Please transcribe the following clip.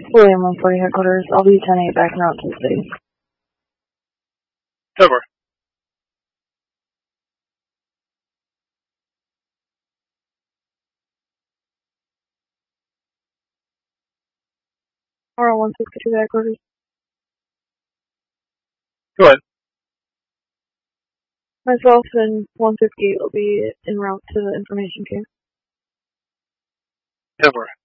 William 140 headquarters. I'll be 10-8 back and out to the city. Over. Or 162 headquarters. Go ahead. Myself and 158 will be en route to the information case. Over.